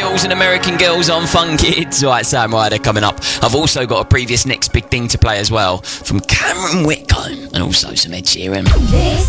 Styles and American Girls on Fun Kids. Right, Sam Ryder coming up. I've also got a previous next big thing to play as well from Cameron Whitcomb and also some Ed Sheeran. This